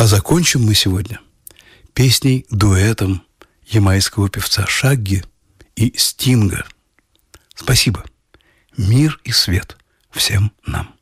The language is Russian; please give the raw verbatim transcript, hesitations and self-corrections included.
А закончим мы сегодня песней-дуэтом ямайского певца Шагги и Стинга. Спасибо. Мир и свет всем нам.